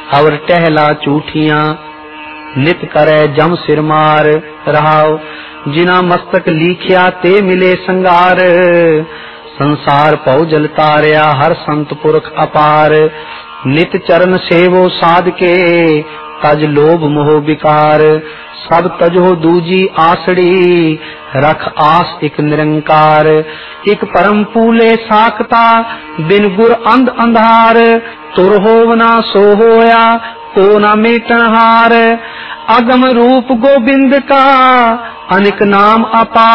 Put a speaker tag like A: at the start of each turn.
A: और टहला झूठियां नित करे जम सिर मार। रहाओ जिना मस्तक लीखिया ते मिले संगार। संसार पौ जल तारिया हर संत पुरख अपार। नित चरण सेवो साध के तज लोभ मोह विकार। सब तजो दूजी आसड़ी रख आस एक निरंकार। एक परम पूले साखता बिन गुर अंध अंधार। तुर होवना सो होया को न मेटन हार। अगम रूप गोबिंद का अनिक नाम अपार।